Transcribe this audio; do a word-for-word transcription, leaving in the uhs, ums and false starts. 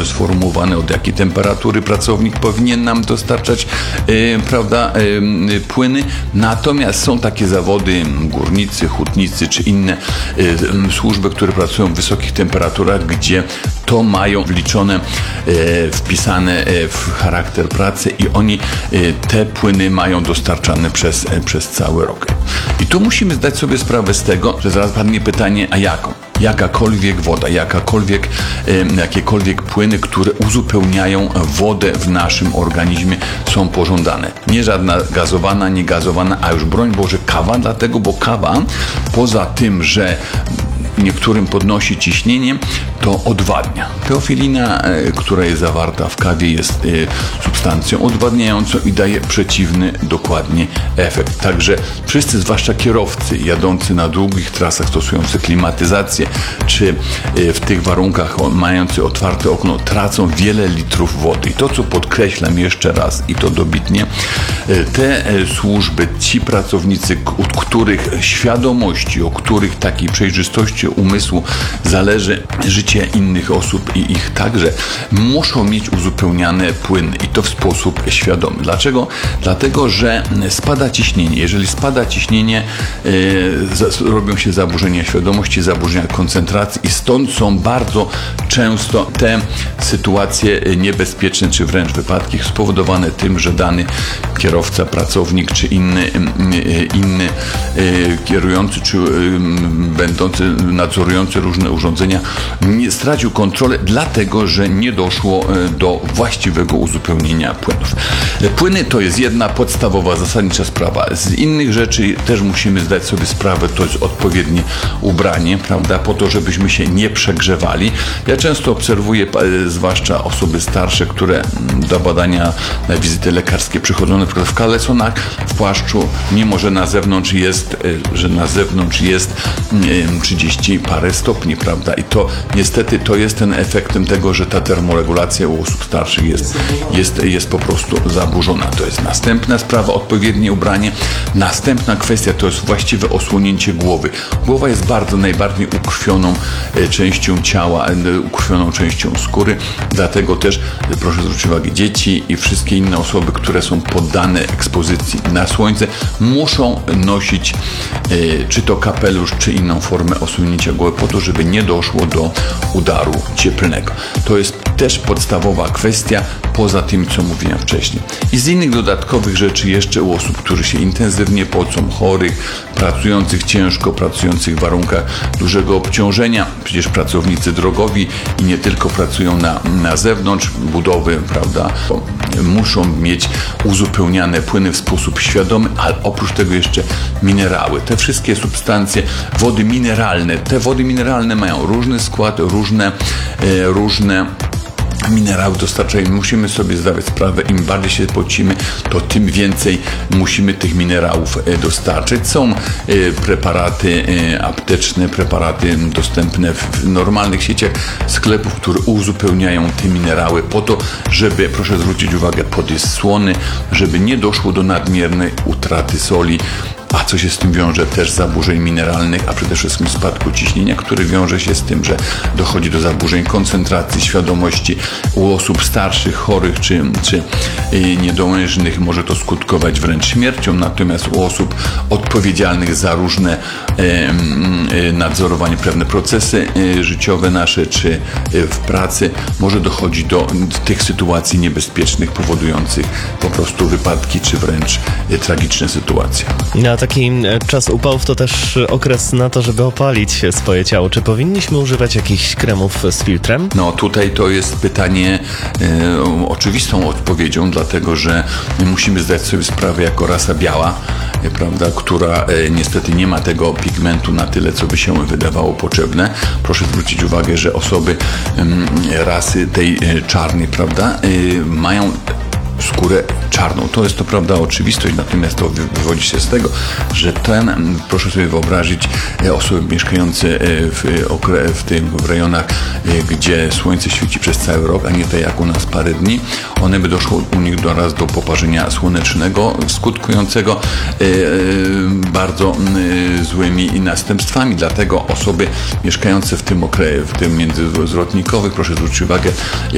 określone, sformułowane, od jakiej temperatury pracownik powinien nam dostarczać e, prawda, e, płyny. Natomiast są takie zawody, górnicy, hutnicy czy inne e, służby, które pracują w wysokich temperaturach, gdzie to mają wliczone, e, wpisane e, w charakter pracy i oni e, te płyny mają dostarczane przez, e, przez cały rok. I tu musimy zdać sobie sprawę z tego, że zaraz padnie pytanie, a jaką? Jakakolwiek woda, jakakolwiek, e, jakiekolwiek płyny, które uzupełniają wodę w naszym organizmie, są pożądane. Nie żadna gazowana, nie gazowana, a już broń Boże kawa, dlatego, bo kawa poza tym, że niektórym podnosi ciśnienie, to odwadnia. Teofilina, e, która jest zawarta w kawie, jest e, substancją odwadniającą i daje przeciwny dokładnie efekt. Także wszyscy, zwłaszcza kierowcy jadący na długich trasach, stosujący klimatyzację, czy e, w tych warunkach mający otwarte okno, tracą wiele litrów wody. I to, co podkreślam jeszcze raz i to dobitnie, e, te e, służby, ci pracownicy, od których świadomości, o których takiej przejrzystości umysłu zależy życie innych osób i ich także, muszą mieć uzupełniane płyny i to w sposób świadomy. Dlaczego? Dlatego, że spada ciśnienie. Jeżeli spada ciśnienie, yy, robią się zaburzenia świadomości, zaburzenia koncentracji i stąd są bardzo często te sytuacje niebezpieczne, czy wręcz wypadki spowodowane tym, że dany kierowca, pracownik, czy inny, yy, inny yy, kierujący, czy yy, będący nadzorujący różne urządzenia nie stracił kontrolę, dlatego że nie doszło do właściwego uzupełnienia płynów. Płyny to jest jedna podstawowa, zasadnicza sprawa. Z innych rzeczy też musimy zdać sobie sprawę, to jest odpowiednie ubranie, prawda, po to, żebyśmy się nie przegrzewali. Ja często obserwuję, zwłaszcza osoby starsze, które do badania na wizyty lekarskie przychodzą na przykład w kalesonach, w płaszczu, mimo że na zewnątrz jest, że na zewnątrz jest trzydzieści parę stopni, prawda? I to niestety to jest ten efektem tego, że ta termoregulacja u osób starszych jest, jest, jest po prostu zaburzona. To jest następna sprawa, odpowiednie ubranie. Następna kwestia to jest właściwe osłonięcie głowy. Głowa jest bardzo najbardziej ukrwioną częścią ciała, ukrwioną częścią skóry, dlatego też proszę zwrócić uwagę, dzieci i wszystkie inne osoby, które są poddane ekspozycji na słońce, muszą nosić czy to kapelusz, czy inną formę osłonięcia głowy po to, żeby nie doszło do udaru cieplnego. To jest też podstawowa kwestia, poza tym, co mówiłem wcześniej. I z innych dodatkowych rzeczy jeszcze u osób, którzy się intensywnie pocą, chorych, pracujących ciężko, pracujących w warunkach dużego obciążenia, przecież pracownicy drogowi i nie tylko pracują na, na zewnątrz budowy, prawda, muszą mieć uzupełniane płyny w sposób świadomy, ale oprócz tego jeszcze minerały. Te wszystkie substancje, wody mineralne, te wody mineralne mają różny skład, różne, e, różne minerały dostarczają. Musimy sobie zdawać sprawę, im bardziej się pocimy, to tym więcej musimy tych minerałów dostarczyć. Są preparaty apteczne, preparaty dostępne w normalnych sieciach sklepów, które uzupełniają te minerały po to, żeby, proszę zwrócić uwagę, pod jest słony, żeby nie doszło do nadmiernej utraty soli, a co się z tym wiąże, też zaburzeń mineralnych, a przede wszystkim spadku ciśnienia, który wiąże się z tym, że dochodzi do zaburzeń koncentracji, świadomości. U osób starszych, chorych czy, czy niedołężnych może to skutkować wręcz śmiercią, natomiast u osób odpowiedzialnych za różne e, e, nadzorowanie, pewne procesy e, życiowe nasze, czy e, w pracy może dochodzić do tych sytuacji niebezpiecznych, powodujących po prostu wypadki, czy wręcz e, tragiczne sytuacje. A taki czas upałów to też okres na to, żeby opalić swoje ciało. Czy powinniśmy używać jakichś kremów z filtrem? No tutaj to jest pytanie e, oczywistą odpowiedzią, dlatego że my musimy zdać sobie sprawę jako rasa biała, e, prawda, która e, niestety nie ma tego pigmentu na tyle, co by się wydawało potrzebne. Proszę zwrócić uwagę, że osoby e, rasy tej e, czarnej, prawda, e, mają skórę czarną. To jest to prawda oczywistość, natomiast to wywodzi się z tego, że ten, proszę sobie wyobrazić, osoby mieszkające w, w tym w rejonach, gdzie słońce świeci przez cały rok, a nie tak jak u nas parę dni, one by doszło u nich doraz do poparzenia słonecznego, skutkującego e, bardzo e, złymi następstwami. Dlatego osoby mieszkające w tym okresie, w tym międzyzwrotnikowych, proszę zwrócić uwagę,